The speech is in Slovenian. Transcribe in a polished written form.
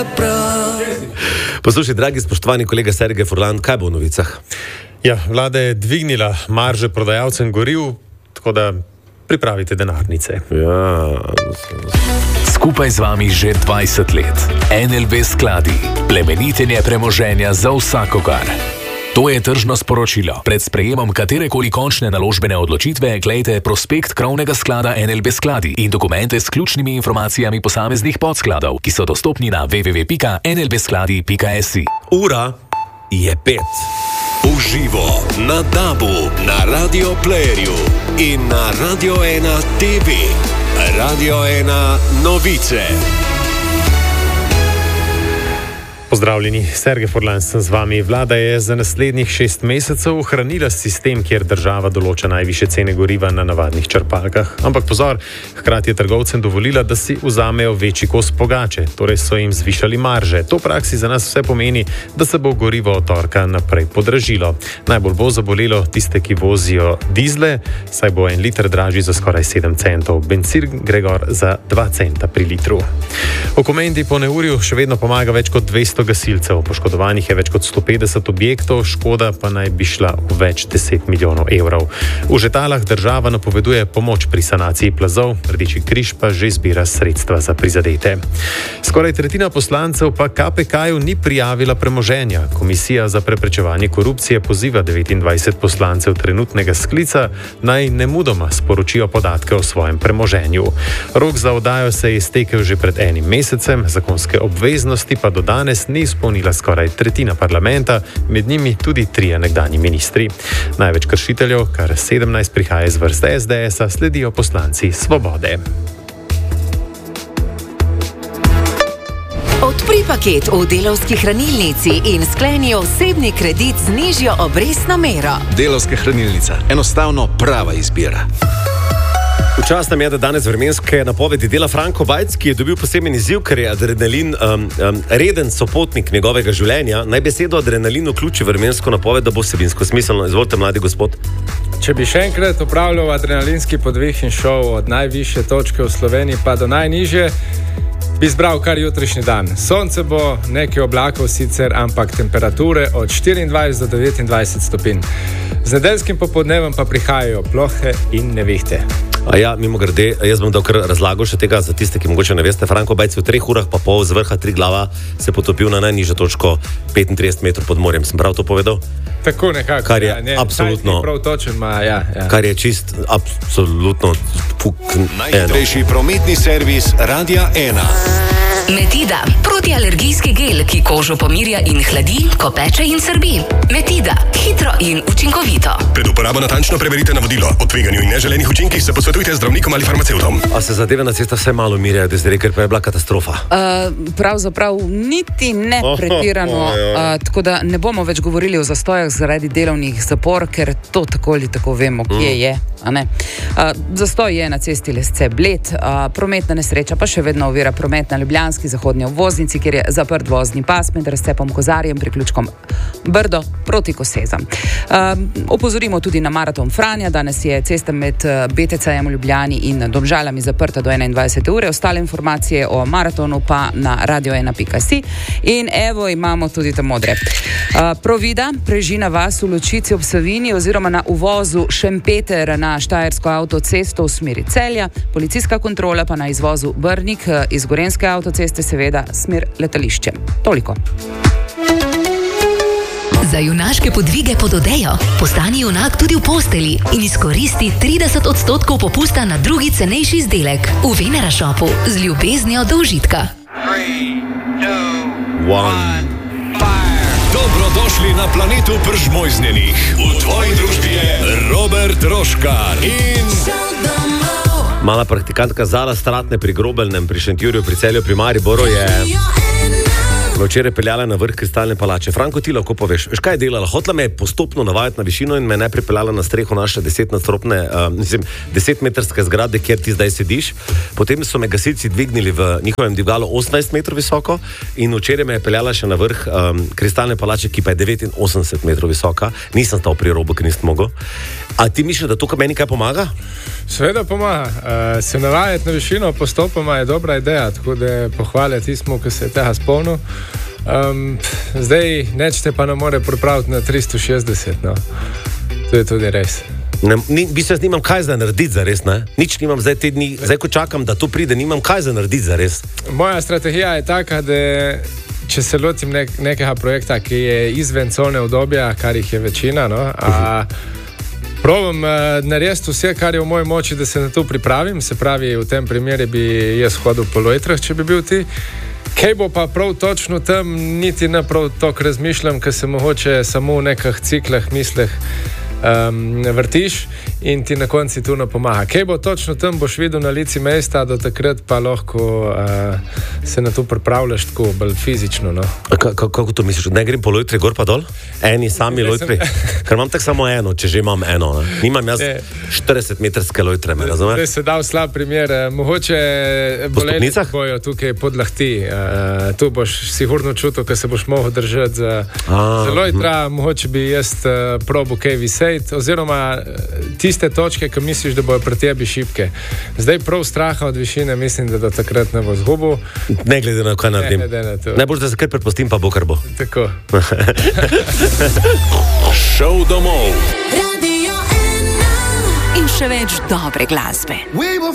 Poslušaj, dragi spoštovani kolega Sergej Furlan, kaj bo v novicah? Ja, vlada je dvignila marže prodajalcem goriv, tako da pripravite denarnice. Ja. Skupaj z vami že 20 let. NLB skladi. Plemenitenje premoženja za vsakogar. To je tržno sporočilo. Pred sprejemom katerekoli končne naložbene odločitve glejte prospekt krovnega sklada NLB skladi in dokumente s ključnimi informacijami posameznih podskladov, ki so dostopni na www.nlbskladi.si. Ura je 5. Uživo na DAB-u, na Radio Playerju in na Radio 1 TV. Radio 1 novice. Pozdravljeni, Sergej Furlan sem z vami. Vlada je za naslednjih 6 mesecev ohranila sistem, kjer država določa najvišje cene goriva na navadnih črpalkah. Ampak pozor, hkrati je trgovcem dovolila, da si vzamejo večji kos pogače, torej so jim zvišali marže. To v praksi za nas vse pomeni, da se bo gorivo od torka naprej podražilo. Najbolj bo zabolelo tiste, ki vozijo dizle, saj bo 1 liter dražji za skoraj 7 centov. Bencin gre gor za 2 centa pri litru. V Komendi po neurju še vedno pomaga več kot 200 gasilcev. Poškodovanih je več kot 150 objektov, škoda pa naj bi šla v več 10 milijonov evrov. V Žetalah država napoveduje pomoč pri sanaciji plazov, Rdeči križ pa že zbira sredstva za prizadete. Skoraj tretjina poslancev pa KPK-ju ni prijavila premoženja. Komisija za preprečevanje korupcije poziva 29 poslancev trenutnega sklica naj nemudoma sporočijo podatke o svojem premoženju. Rok za oddajo se je iztekel že pred 1 mesecem, zakonske obveznosti pa do danes ni izpolnila skoraj tretjina parlamenta, med njimi tudi 3 nekdanji ministri. Največ kršiteljev, kar 17 prihaja iz vrst SDS-a, sledijo poslanci Svobode. Odpri paket v Delavski hranilnici in skleni osebni kredit z nižjo obrestno mero. Delavska hranilnica. Enostavno prava izbira. V čast nam je, da danes vremenske napovedi dela Franko Bajc, ki je dobil poseben izziv, ker je adrenalin reden sopotnik njegovega življenja. Naj besedo adrenalin vključi vremensko napoved, da bo vsebinsko smiselno. Izvolite, mladi gospod. Če bi še enkrat opravljal adrenalinski podvih in šel od najvišje točke v Sloveniji pa do najnižje, bi zbral kar jutrišnji dan. Sonce bo, nekaj oblakov sicer, ampak temperature od 24 do 29 stopinj. Z nedeljskim popoldnevom pa prihajajo plohe in nevihte. A ja, mimogrede, jaz bom dal kar razlago še tega za tiste, ki mogoče ne veste. Franko Bajc v 3 urah pa pol z vrha Triglava se potopil na najnižjo točko 35 metrov pod morjem. Sem prav to povedal? Tako nekako. Kar je absolutno... Prav točen, ja. Kar je čist absolutno... Najhitrejši prometni servis Radia 1. Metida, protialergijski gel, ki kožo pomirja in hladi, ko peče in srbi. Metida, hitro in učinkovito. Pred uporabo natančno preverite navodilo. O tveganju in neželenih učinkih se posvetujte z zdravnikom ali farmacevtom. A se zadeve na cestah vse malo umirjajo, da zdaj, ker pa je bila katastrofa? Pravzaprav niti ne pretirano, tako da ne bomo več govorili o zastojah zaradi delovnih zapor, ker to tako ali tako vemo, kje je. Zastoj je na cesti Lesce-Bled, prometna nesreča pa še vedno ovira promet na ljubljanski zahodni obvoznici, kjer je zaprt vozni pas med razcepom Kozarjem, priključkom Brdo proti Kosezam. Opozorimo tudi na maraton Franja. Danes je cesta med BTC-jem v Ljubljani in Domžalami zaprta do 21. ure. Ostale informacije o maratonu pa na radio1.si. In evo imamo tudi te modre. Provida, Prežina vas v Ločici ob Savinji oziroma na uvozu Šempeter na Štajersko avtocesto v smeri Celja, policijska kontrola pa na izvozu Brnik iz Gorenjske avtoceste, seveda smer letališče. Toliko. Za junaške podvige pod odejo postani junak tudi v posteli in izkoristi 30% popusta na drugi cenejši izdelek v Venera Shopu z ljubeznijo do užitka. 3, 2, 1, fire! Dobrodošli na planetu Pržmojznenih. V tvoji družbi je Robert Roškar in... Mala praktikantka Zala Stratne pri Grobelnem, pri Šentjurju, pri Celju, pri Mariboru je včeraj peljala na vrh Kristalne palače. Franko, ti lahko poveš, kaj je delala? Hotla me je postopno navajati na višino in me najprej peljala na streho naše 10-metrske zgrade, kjer ti zdaj sediš. Potem so me gasilci dvignili v njihovem dvigalu 18 metrov visoko in včeraj me je peljala še na vrh Kristalne palače, ki pa je 89 metrov visoka. Nisem stal pri robu, ker nisem mogel. A ti misliš, da to meni kaj pomaga? Seveda pomaga. Se navajati na višino postopoma je dobra ideja, tako da pohvale tistmu, ki se je tega spomnil. Zdaj nečete pa ne more pripraviti na 360, no. To je tudi res. Bi se nimam kaj za narediti za res, ne? Nič nimam zdaj te dni, zdaj ko čakam, da to pride, nimam kaj za narediti za res. Moja strategija je taka, da če se lotim nekega projekta, ki je izven cone obdobja, kar jih je večina, no, probam narediti vse, kar je v moji moči, da se na to pripravim, se pravi, v tem primeru bi jaz hodil po lojtrah, če bi bil ti. Kaj bo pa prav točno tam, niti ne prav toliko razmišljam, ker se mogoče samo v nekih ciklah, misleh vrtiš in ti na konci tu ne pomaga. Kaj bo točno tam, boš videl na lici mesta, do takrat pa lahko se na to pripravljaš tako bolj fizično. No. Kako to misliš? Ne grem po lojtre gor pa dol? Eni sami lojtre? Ker imam tako samo eno, če že imam eno. Ne? Nimam jaz 40-metrske lojtre, me razumeš? Zdaj se dal slab primer. Mogoče boleli bojo tukaj podlahti. Tu boš sigurno čutil, ker se boš mogel držati za lojtra. Mogoče bi jaz probo kaj viseti, oziroma tiste točke, ki misliš, da bojo pri tebi šibke. Zdaj prav straha od višine mislim, da do takrat ne bo zgubil. Ne glede na kaj naredim. Najbolj, da se kar prepustim, pa bo kar bo. Tako. Šov domov. Radio 1 in še več dobre glasbe.